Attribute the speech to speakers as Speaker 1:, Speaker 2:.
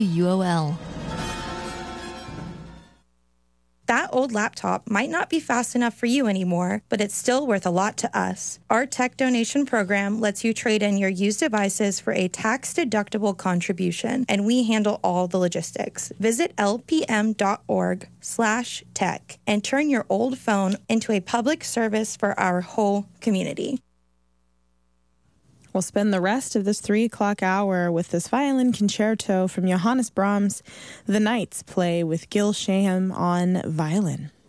Speaker 1: UOL.
Speaker 2: That old laptop might not be fast enough for you anymore, but it's still worth a lot to us. Our tech donation program lets you trade in your used devices for a tax-deductible contribution, and we handle all the logistics. Visit lpm.org/tech and turn your old phone into a public service for our whole community.
Speaker 3: We'll spend the rest of this 3 o'clock hour with this violin concerto from Johannes Brahms. The Knights play with Gil Shaham on violin.